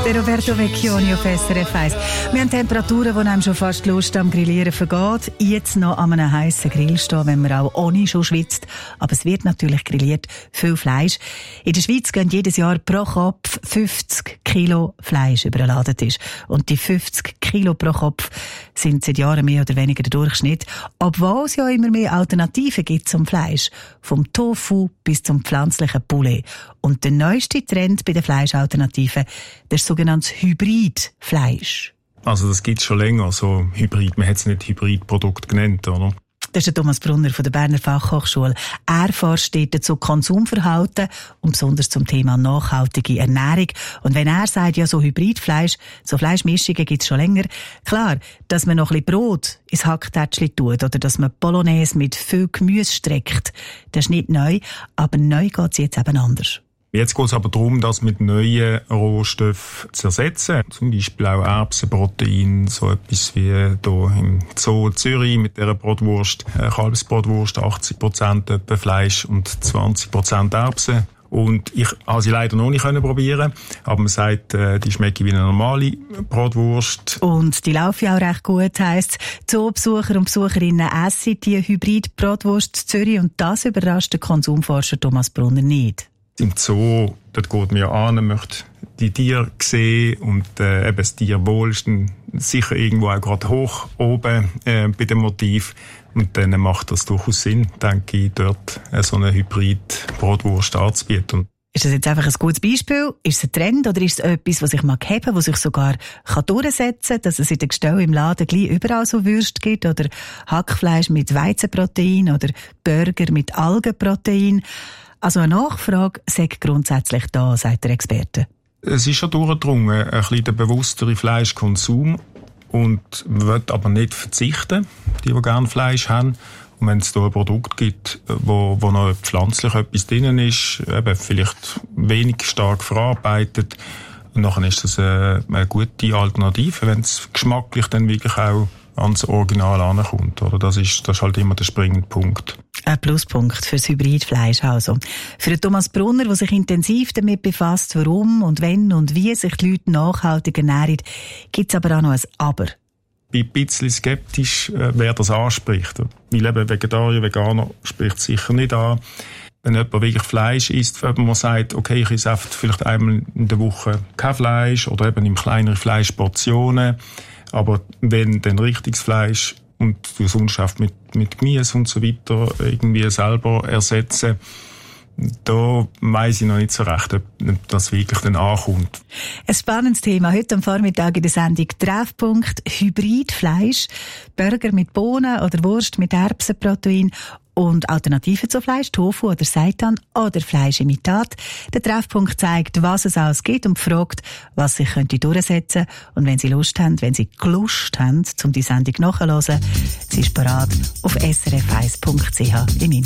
Der Roberto Vecchioni auf SRF 1. Wir haben Temperaturen, die einem schon fast die Lust am Grillieren vergeht. Jetzt noch an einem heissen Grill stehen, wenn man auch ohne schon schwitzt. Aber es wird natürlich grilliert, viel Fleisch. In der Schweiz gehen jedes Jahr pro Kopf 50 Kilo Fleisch über den Ladentisch. Und die 50 Kilo pro Kopf sind seit Jahren mehr oder weniger der Durchschnitt. Obwohl es ja immer mehr Alternativen gibt zum Fleisch. Vom Tofu bis zum pflanzlichen Poulet. Und der neueste Trend bei den Fleischalternativen, das sogenannte Hybridfleisch. Also das gibt es schon länger, so Hybrid. Man hat es nicht Hybridprodukt genannt, oder? Das ist der Thomas Brunner von der Berner Fachhochschule. Er forscht dort zu Konsumverhalten und besonders zum Thema nachhaltige Ernährung. Und wenn er sagt, ja, so Hybridfleisch, so Fleischmischungen gibt es schon länger, klar, dass man noch ein bisschen Brot ins Hacktätschli tut oder dass man Bolognese mit viel Gemüse streckt, das ist nicht neu, aber neu geht es jetzt eben anders. Jetzt geht es aber darum, das mit neuen Rohstoffen zu ersetzen. Zum Beispiel auch Erbsenprotein, so etwas wie hier im Zoo Zürich mit dieser Bratwurst, Kalbsbratwurst, 80% etwa Fleisch und 20% Erbsen. Und ich habe sie leider noch nicht probieren, aber man sagt, die schmecken wie eine normale Bratwurst. Und die laufen ja auch recht gut, heisst Zoobesucher und Besucherinnen essen die Hybrid-Bratwurst Zürich und das überrascht den Konsumforscher Thomas Brunner nicht. Im Zoo, dort geht man ja an, möchte die Tiere sehen und eben das Tierwohl ist dann sicher irgendwo auch gerade hoch oben bei dem Motiv. Und dann macht das durchaus Sinn, denke ich, dort so eine Hybrid-Bratwurst anzubieten. Ist das jetzt einfach ein gutes Beispiel? Ist es ein Trend oder ist es etwas, was sich mal geben, was sich sogar durchsetzen kann, dass es in den Gestellen im Laden gleich überall so Würste gibt oder Hackfleisch mit Weizenprotein oder Burger mit Algenprotein? Also eine Nachfrage sei grundsätzlich da, sagt der Experte. Es ist schon durchgedrungen, ein bisschen der bewusstere Fleischkonsum und man will aber nicht verzichten, die gerne Fleisch haben. Und wenn es da ein Produkt gibt, wo noch pflanzlich etwas drin ist, eben vielleicht wenig stark verarbeitet, und nachher ist das eine gute Alternative, wenn es geschmacklich dann wirklich auch ans Original ankommt. Oder? Das ist halt immer der springende Punkt. Ein Pluspunkt fürs Hybridfleisch also. Für den Thomas Brunner, der sich intensiv damit befasst, warum und wenn und wie sich die Leute nachhaltig ernähren, gibt es aber auch noch ein Aber. Ich bin ein bisschen skeptisch, wer das anspricht. Weil eben Vegetarier, Veganer spricht sicher nicht an. Wenn jemand wirklich Fleisch isst, wenn man sagt, okay, ich esse vielleicht einmal in der Woche kein Fleisch oder eben in kleineren Fleischportionen. Aber wenn dann richtiges Fleisch und du sonst auch mit Gemüse und so weiter irgendwie selber ersetzen, da weiss ich noch nicht so recht, ob das wirklich dann ankommt. Ein spannendes Thema heute am Vormittag in der Sendung Treffpunkt Hybridfleisch, Burger mit Bohnen oder Wurst mit Erbsenprotein und Alternativen zu Fleisch, Tofu oder Seitan oder Fleischimitat. Der Treffpunkt zeigt, was es alles gibt und fragt, was sich könnte durchsetzen. Und wenn Sie Lust haben, wenn Sie Lust haben, um die Sendung nachzuhören, sie ist parat auf srf1.ch im Internet.